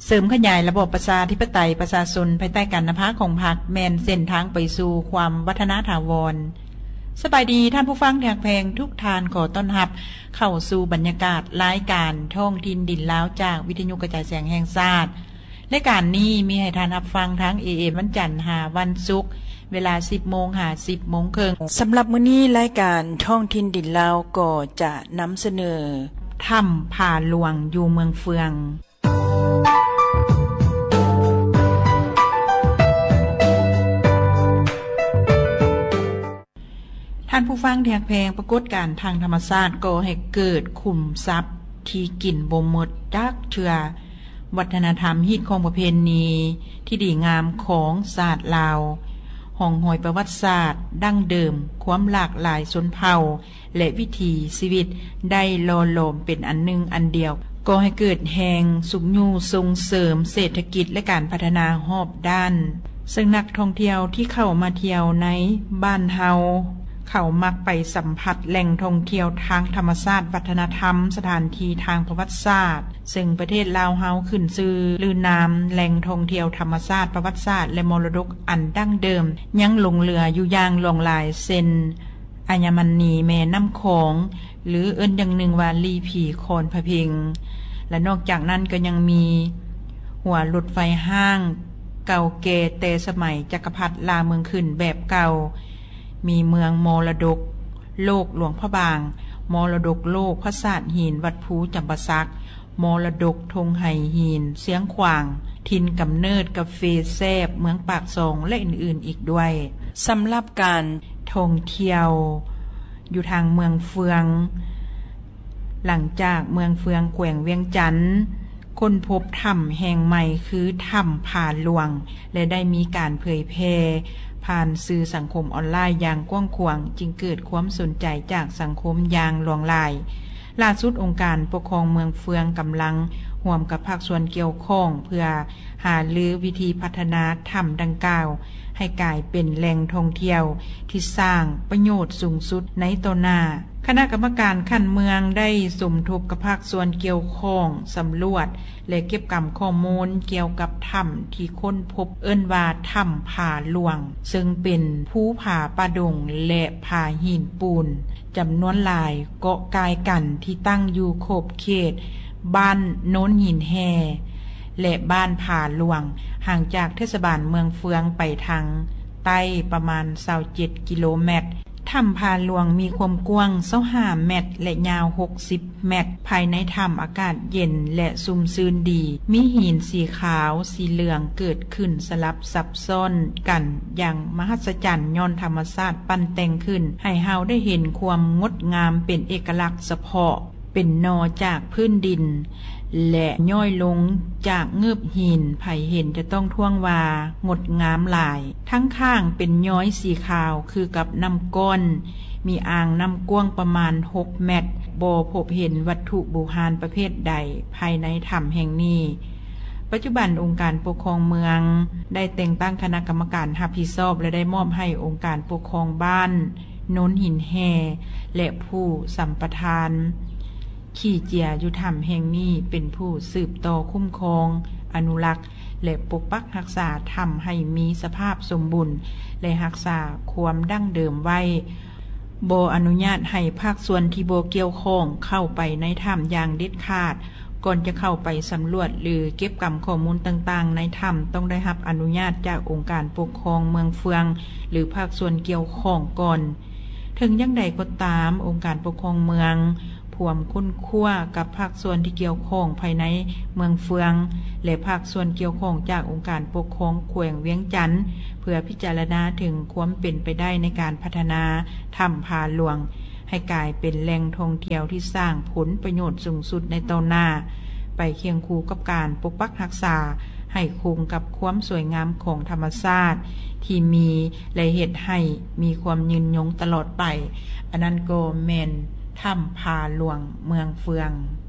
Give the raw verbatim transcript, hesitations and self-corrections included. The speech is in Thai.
เสริมขยายระบบประชาธิปไตยประชาชนภายใต้การนำพาของพรรคแม่นเส้นทางไปสู่ความวัฒนถาวรสบายดีท่านผู้ฟังที่รักแพงทุกท่านขอต้อนรับเข้าสู่บรรยากาศรายการท้องถิ่นดินลาวจากวิทยุกระจายเสียงแห่งชาติรายการนี้มีให้ท่านรับฟังทั้ง เอ เอ็ม วันจันทร์หาวันศุกร์เวลา สิบโมง หา สิบโมงครึ่งสำหรับมื้อนี้รายการท้องถิ่นดินลาวก็จะนำเสนอถ้ำผาหลวงอยู่เมืองเฟืองท่านผู้ฟังที่รักแพงปรากฏการณ์ทางธรรมชาติก่อให้เกิดขุมทรัพย์ที่กินบ่หมดจักเทื่อวัฒนธรรมฮีตของประเพณีที่ดีงามของศาสตร์ลาวห้องหอยประวัติศาสตร์ดั้งเดิมความหลากหลายชนเผ่าและวิถีชีวิตได้หล่อหลอมเป็นอันหนึ่งอันเดียวก่อให้เกิดแห่งสุขอยู่ส่งเสริมเศรษฐกิจและการพัฒนารอบด้านซึ่งนักท่องเที่ยวที่เข้ามาเที่ยวในบ้านเฮาเขามักไปสัมผัสแหล่งท่องเที่ยวทางธรรมชาติวัฒนธรรมสถานที่ทางประวัติศาสตร์ซึ่งประเทศลาวเฮาขึ้นชื่อลือนามแหล่งท่องเที่ยวธรรมชาติประวัติศาสตร์และมรดกอันดั้งเดิมยังหลงเหลืออยู่อย่างหลงหลายเช่นอัญมณีแม่น้ำโขงหรือเอิ้นอย่างหนึ่งว่าลีผีโคนพะเพ็งและนอกจากนั้นก็ยังมีหัวรถไฟห้างเก่าแก่แต่สมัยจักรพรรดิลาเมืองขึ้นแบบเก่ามีเมืองมรดกโลกหลวงพระบางมรดกโลกพระศาสตร์หินวัดภูจำปาสักมรดกธงไห่หินเสียงขวางทินกำเนิดกาแฟแซบเมืองปากซองและอื่นๆอีกด้วยสำหรับการท่องเที่ยวอยู่ทางเมืองเฟืองหลังจากเมืองเฟืองแขวงเวียงจันทน์ค้นพบถ้ำแห่งใหม่คือถ้ำผาหลวงและได้มีการเผยแพร่ผ่านสื่อสังคมออนไลน์อย่างกว้างขวางจึงเกิดความสนใจจากสังคมอย่างหลวงหลายล่าสุดองค์การปกครองเมืองเฟืองกำลังร่วมกับภาคส่วนเกี่ยวข้องเพื่อหารือวิธีพัฒนาถ้ำดังกล่าวให้กลายเป็นแหล่งท่องเที่ยวที่สร้างประโยชน์สูงสุดในต่อหน้าคณะกรรมการขั้นเมืองได้สมทบกับภาคส่วนเกี่ยวข้องสำรวจและเก็บกำข้อมูลเกี่ยวกับถ้ำที่ค้นพบเอิ้นว่าถ้ำผาหลวงซึ่งเป็นภูผาป่าดงและผาหินปูนจำนวนหลายเกาะกายกันที่ตั้งอยู่ขอบเขตบ้านโน้นหินแฮและบ้านผาหลวงห่างจากเทศบาลเมืองเฟืองไปทางใต้ประมาณยี่สิบเจ็ดกิโลเมตรถ้ำผาหลวงมีความกว้างยี่สิบห้าเมตรและยาวหกสิบเมตรภายในถ้ำอากาศเย็นและซุ่มซื่นดีมีหินสีขาวสีเหลืองเกิดขึ้นสลับซับซ้อนกันอย่างมหัศจรรย์ย้อนธรรมชาติปั้นแต่งขึ้นให้เฮาได้เห็นความงดงามเป็นเอกลักษณ์เฉพาะเป็นนอจากพื้นดินและย่อยลงจากเงือบหินไผเห็นจะต้องท่วงว่างดงามหลายทั้งข้างเป็นย้อยสีขาวคือกับน้ำก้อนมีอ่างน้ำกว้างประมาณหกเมตรบ่พบเห็นวัตถุโบราณประเภทใดภายในถ้ำแห่งนี้ปัจจุบันองค์การปกครองเมืองได้แต่งตั้งคณะกรรมการรับผิดชอบและได้มอบให้องค์การปกครองบ้านโน้นหินแฮและผู้สัมปทานขี่เจียอยู่ถ้ำแห่งนี้เป็นผู้สืบต่อคุ้มครองอนุรักษ์และปกปักรักษาถ้ำให้มีสภาพสมบูรณ์และรักษาความดั้งเดิมไว้บ่อนุญาตให้ภาคส่วนที่บ่เกี่ยวข้องเข้าไปในถ้ำอย่างเด็ดขาดก่อนจะเข้าไปสำรวจหรือเก็บกำข้อมูลต่างๆในถ้ำต้องได้รับอนุญาตจากองค์การปกครองเมืองเฟืองหรือภาคส่วนเกี่ยวข้องก่อนถึงอย่างใดก็ตามองค์การปกครองเมืองพวมคุ้นคั่วกับภาคส่วนที่เกี่ยวข้องภายในเมืองเฟืองและภาคส่วนเกี่ยวข้องจากองค์การปกครองแขวงเวียงจันทน์เพื่อพิจารณาถึงความเป็นไปได้ในการพัฒนาถ้ำผาหลวงให้กลายเป็นแหล่งท่องเที่ยวที่สร้างผลประโยชน์สูงสุดในต่อหน้าไปเคียงคู่กับการปกปักรักษาให้คงกับความสวยงามของธรรมชาติที่มีและเฮ็ดให้มีความยืนยงตลอดไปอันนั้นก็แม่นถ้ำผาหลวงเมืองเฟือง